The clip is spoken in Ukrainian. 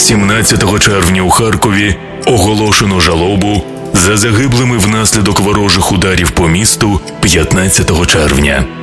17 червня у Харкові оголошено жалобу за загиблими внаслідок ворожих ударів по місту 15 червня.